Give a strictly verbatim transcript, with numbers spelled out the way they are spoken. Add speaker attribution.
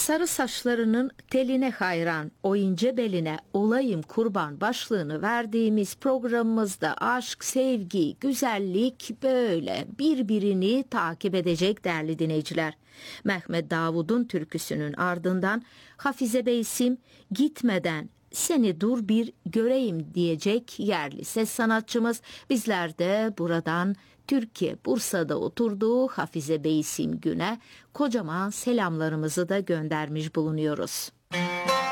Speaker 1: Sarı saçlarının teline hayran, o ince beline olayım kurban başlığını verdiğimiz programımızda aşk, sevgi, güzellik böyle birbirini takip edecek değerli dinleyiciler. Mehmet Davud'un türküsünün ardından Hafize Beysim gitmeden seni dur bir göreyim diyecek yerli ses sanatçımız. Bizler de buradan Türkiye Bursa'da oturduğu Hafize Beysim Gün'e kocaman selamlarımızı da göndermiş bulunuyoruz.